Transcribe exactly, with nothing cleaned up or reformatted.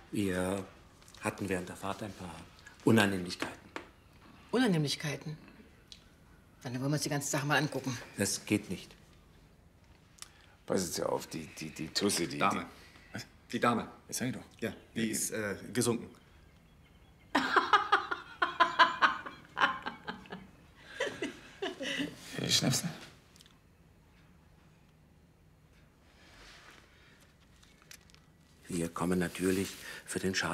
Wir hatten während der Fahrt ein paar Unannehmlichkeiten. Unannehmlichkeiten? Dann wollen wir uns die ganze Sache mal angucken. Das geht nicht. Passen Sie auf, die, die, die Tusse, die... Dame. Die, was? Die Dame. Das sag ich doch. Ja, die ist äh, gesunken. Will ich schnapsen? Wir kommen natürlich für den Schaden